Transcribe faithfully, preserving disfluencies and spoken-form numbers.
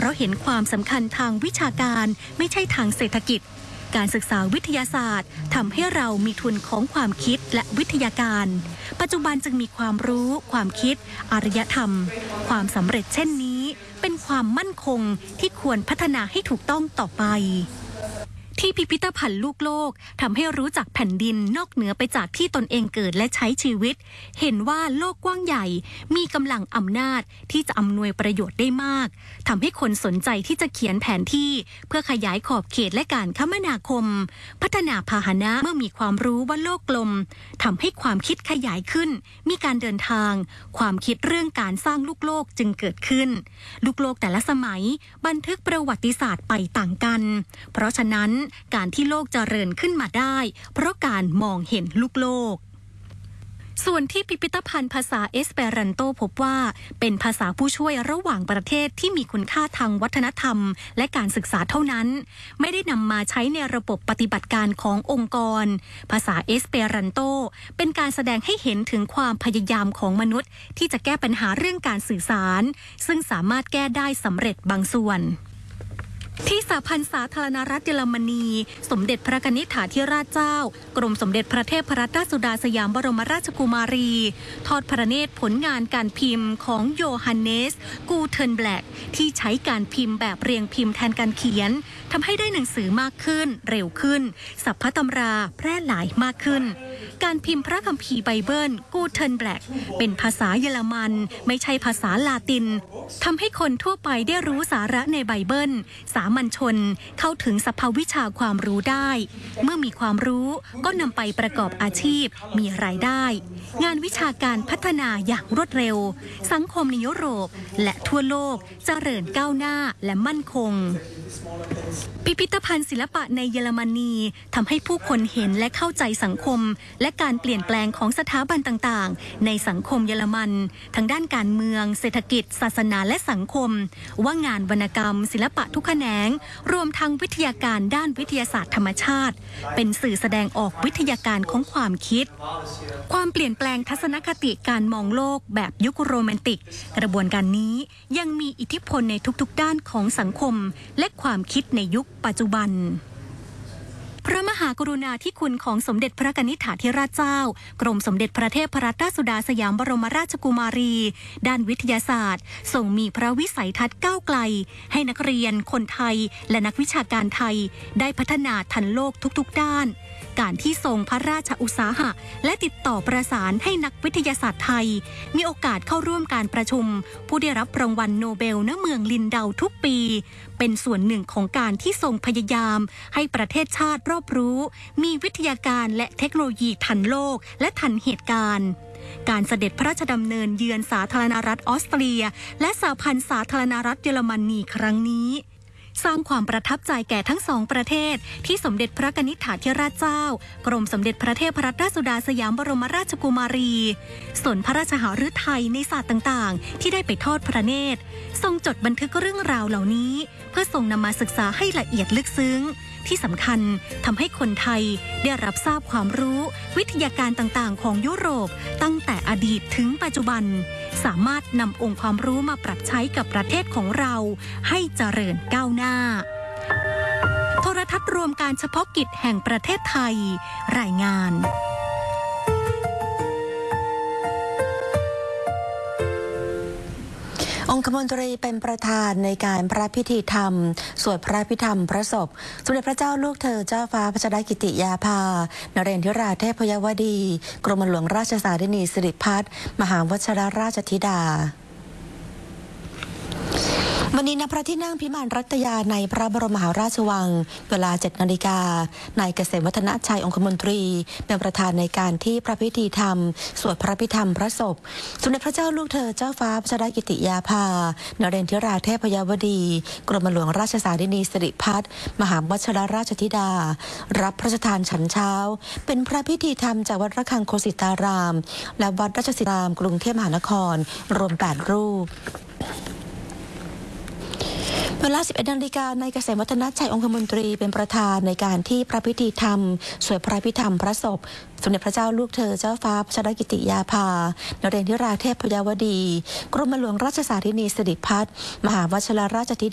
ราะเห็นความสำคัญทางวิชาการไม่ใช่ทางเศรษฐกิจการศึกษาวิทยาศาสตร์ทำให้เรามีทุนของความคิดและวิทยาการปัจจุบันจึงมีความรู้ความคิดอารยธรรมความสำเร็จเช่นนี้เป็นความมั่นคงที่ควรพัฒนาให้ถูกต้องต่อไปที่พิพิธภัณฑ์ลูกโลกทำให้รู้จักแผ่นดินนอกเหนือไปจากที่ตนเองเกิดและใช้ชีวิตเห็นว่าโลกกว้างใหญ่มีกำลังอำนาจที่จะอำนวยประโยชน์ได้มากทำให้คนสนใจที่จะเขียนแผนที่เพื่อขยายขอบเขตและการคมนาคมพัฒนาพาหนะเมื่อมีความรู้ว่าโลกกลมทำให้ความคิดขยายขึ้นมีการเดินทางความคิดเรื่องการสร้างลูกโลกจึงเกิดขึ้นลูกโลกแต่ละสมัยบันทึกประวัติศาสตร์ไปต่างกันเพราะฉะนั้นการที่โลกเจริญขึ้นมาได้เพราะการมองเห็นลูกโลกส่วนที่พิพิธภัณฑ์ภาษาเอสเปรันโตพบว่าเป็นภาษาผู้ช่วยระหว่างประเทศที่มีคุณค่าทางวัฒนธรรมและการศึกษาเท่านั้นไม่ได้นำมาใช้ในระบบปฏิบัติการขององค์กรภาษาเอสเปรันโตเป็นการแสดงให้เห็นถึงความพยายามของมนุษย์ที่จะแก้ปัญหาเรื่องการสื่อสารซึ่งสามารถแก้ได้สำเร็จบางส่วนที่สหพันธ์สาธารณรัฐเยอรมนีสมเด็จพระนิธิถาธิราชเจ้ากรมสมเด็จพระเทพรัตนราชสุดาสยามบรมราชกุมารีทอดพระเนตรผลงานการพิมพ์ของโยฮันเนสกูเทนแบล็กที่ใช้การพิมพ์แบบเรียงพิมพ์แทนการเขียนทำให้ได้หนังสือมากขึ้นเร็วขึ้นสัพพะตำราแพร่หลายมากขึ้นการพิมพ์พระคัมภีร์ไบเบิลกูเทนแบล็กเป็นภาษาเยอรมันไม่ใช่ภาษาลาตินทำให้คนทั่วไปได้รู้สาระในไบเบิลสามัญชนเข้าถึงสภาวิชาความรู้ได้เมื่อมีความรู้ก็นำไปประกอบอาชีพมีรายได้งานวิชาการพัฒนาอย่างรวดเร็วสังคมในยุโรปและทั่วโลกเจริญก้าวหน้าและมั่นคงพิพิธภัณฑ์ศิลปะในเยอรมนีทำให้ผู้คนเห็นและเข้าใจสังคมและการเปลี่ยนแปลงของสถาบันต่างๆในสังคมเยอรมันทั้งด้านการเมืองเศรษฐกิจศาสนาและสังคมว่างานวรรณกรรมศิลปะทุกแขนงรวมทั้งวิทยาการด้านวิทยาศาสตร์ธรรมชาติเป็นสื่อแสดงออกวิทยาการของความคิดความเปลี่ยนแปลงทัศนคติการมองโลกแบบยุคโรแมนติกกระบวนการนี้ยังมีอิทธิพลในทุกๆด้านของสังคมและความคิดในยุคปัจจุบันพระมหากรุณาธิคุณของสมเด็จพระนิธิถาธิราชเจ้ากรมสมเด็จพระเทพรัตนราชสุดาสยามบรมราชกุมารีด้านวิทยาศาสตร์ทรงมีพระวิสัยทัศน์ก้าวไกลให้นักเรียนคนไทยและนักวิชาการไทยได้พัฒนาทันโลกทุกๆด้านการที่ทรงพระราชอุตสาหะและติดต่อประสานให้นักวิทยาศาสตร์ไทยมีโอกาสเข้าร่วมการประชุมผู้ได้รับรางวัลโนเบลณเมืองลินเดาทุกปีเป็นส่วนหนึ่งของการที่ทรงพยายามให้ประเทศชาติรอบรู้มีวิทยาการและเทคโนโลยีทันโลกและทันเหตุการณ์การเสด็จพระราชดำเนินเยือนสาธารณรัฐออสเตรียและสหพันธ์สาธารณรัฐเยอรมนีครั้งนี้สร้างความประทับใจแก่ทั้งสองประเทศที่สมเด็จพระนิธิถาธิราชเจ้ากรมสมเด็จพระเทพรัตนราชสุดาสยามบรมราชกุมารีสนพระราชหฤทัยในศาสตร์ต่างๆที่ได้ไปทอดพระเนตรทรงจดบันทึกเรื่องราวเหล่านี้เพื่อทรงนำมาศึกษาให้ละเอียดลึกซึ้งที่สำคัญทำให้คนไทยได้รับทราบความรู้วิทยาการต่างๆของยุโรปตั้งแต่อดีตถึงปัจจุบันสามารถนำองค์ความรู้มาปรับใช้กับประเทศของเราให้เจริญก้าวหน้าโทรทัศน์รวมการเฉพาะกิจแห่งประเทศไทยรายงานองคมนตรีเป็นประธานในการพระพิธีธรรมสวดพระพิธรรมพระศพสมเด็จพระเจ้าลูกเธอเจ้าฟ้าพัชรกิติยาภานเรนทิราเทพยวดีกรมหลวงราชสารินีสิริพัฒน์มหาวชิรราชธิดาวันนี้ณพระที่นั่งพิมานรัตยาในพระบรมมหาราชวังเวลาเจ็ดนาฬิกานายเกษมวัฒนชัยองคมนตรีเป็นประธานในการที่พระพิธีธรรมสวดพระพิธรรมพระศพสมเด็จพระเจ้าลูกเธอเจ้าฟ้าพัชรกิติยาภานเรนทิราเทพยวดีกรมหลวงราชสารินีสิริพัฒน์มหาวชิรราชธิดารับพระราชทานฉันเช้าเป็นพระพิธีธรรมจากวัดระฆังโคสิตารามและวัดราชสิทธารามกรุงเทพมหานครรวมแปดรูปเวลา สิบเอ็ดนาฬิกานายเกษมวัฒนชัยองคมนตรีเป็นประธานในการที่พระพิธีธรรมสวดพระพิธรรมพระศพสมเด็จพระเจ้าลูกเธอเจ้าฟ้าพัชรกิติยาภานเรนทิราเทพยวดีกรมหลวงราชสารินีสิริพัฒน์มหาวชิรราชธิ